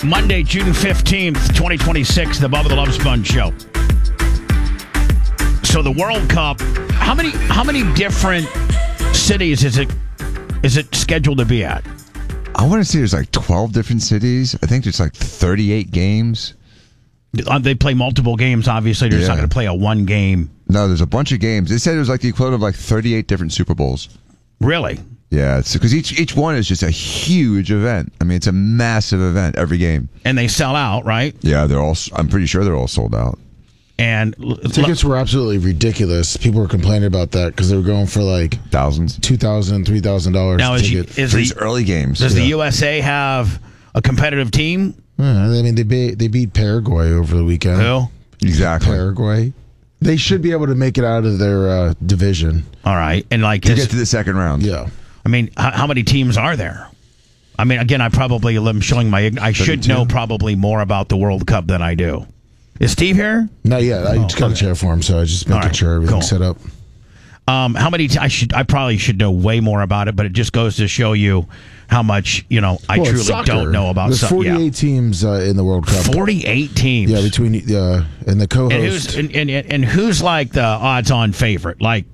Monday, June 15th, 2026, the Bubba the Love Sponge Show. So the World Cup, how many different cities is it scheduled to be at? I want to say there's like 12 different cities. I think there's like 38 games. They play multiple games, obviously. They're just not going to play a one game. No, there's a bunch of games. They said it was like the equivalent of like 38 different Super Bowls. Really? Yeah, it's because each one is just a huge event. I mean, it's a massive event every game. And they sell out, right? Yeah, I'm pretty sure they're all sold out. And tickets were absolutely ridiculous. People were complaining about that because they were going for like thousands, $2,000, $3,000. Now, for these early games. Does the USA have a competitive team? I mean, they beat Paraguay over the weekend. Who? Exactly. Paraguay. They should be able to make it out of their division. All right, and like to get to the second round. Yeah. I mean, how many teams are there? I mean, again, I'm showing I should know probably more about the World Cup than I do. Is Steve here? Not yet. I just got a chair for him, so I just making sure everything's set up. How many? I probably should know way more about it, but it just goes to show you how much I truly don't know about. There's 48 teams in the World Cup. 48 teams. Yeah, between and the co-host. And who's like the odds-on favorite? Like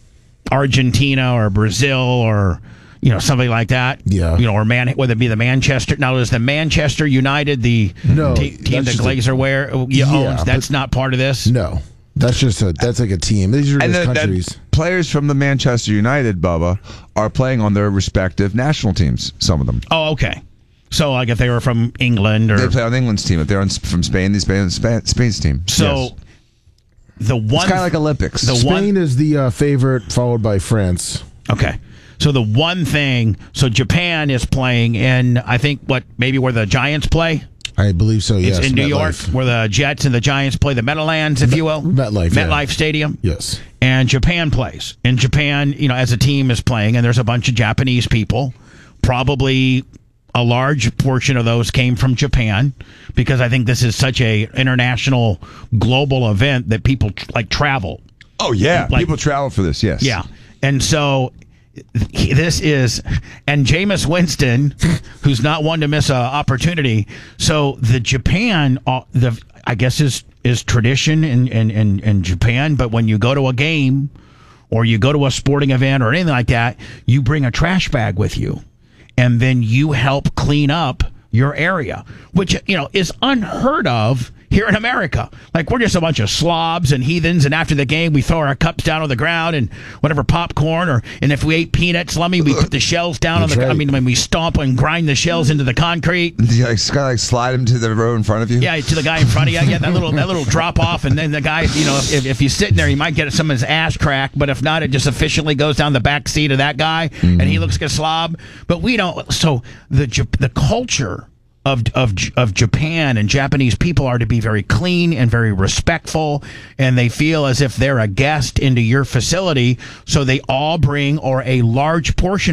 Argentina or Brazil or something like that. Yeah. Or whether it be the Manchester. Now, is the Manchester United the team that Glazer owns? That's not part of this. No, that's like a team. These are just countries. Players from the Manchester United, Bubba, are playing on their respective national teams. Some of them. Oh, okay. So, like if they were from England, or they play on England's team. If they're from Spain, they play on Spain's team. So. Yes. It's kind of like Olympics. Spain is the favorite, followed by France. Okay. So the one thing, Japan is playing in, I think, where the Giants play? I believe so, yes. It's in New York, where the Jets and the Giants play, the Meadowlands, if you will. MetLife Stadium. Yes. And Japan plays. And Japan, as a team is playing, and there's a bunch of Japanese people. Probably a large portion of those came from Japan, because I think this is such a international, global event that people travel. Oh, yeah. People travel for this, yes. Yeah. And so this is, and Jameis Winston, who's not one to miss an opportunity. So the Japan, I guess is tradition in Japan. But when you go to a game or you go to a sporting event or anything like that, you bring a trash bag with you, and then you help clean up your area, which is unheard of here in America. Like, we're just a bunch of slobs and heathens, and after the game we throw our cups down on the ground and whatever popcorn, and if we ate peanuts, Lummy, we put the shells down when we stomp and grind the shells into the concrete. You kind of slide them to the row in front of you. Yeah, to the guy in front of you. Yeah, that little drop off, and then the guy, if he's sitting there, you might get some of his ass cracked, but if not, it just efficiently goes down the back seat of that guy, and he looks like a slob. But we don't. So the culture of Japan and Japanese people are to be very clean and very respectful, and they feel as if they're a guest into your facility, so they all bring, or a large portion